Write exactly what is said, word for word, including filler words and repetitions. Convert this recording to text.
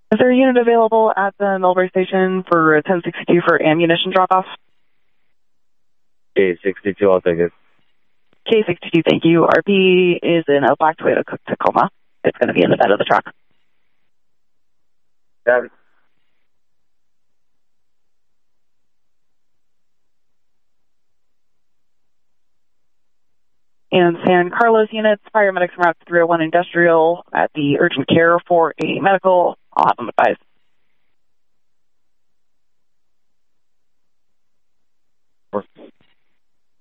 Is there a unit available at the Millbrae station for ten sixty-two for ammunition drop-off? K sixty-two, I'll take it. K sixty-two, thank you. R P is in a black Toyota Tacoma. It's going to be in the bed of the truck. Got it. And San Carlos units, paramedics from Route three oh one Industrial at the urgent care for a medical. I'll have them advised.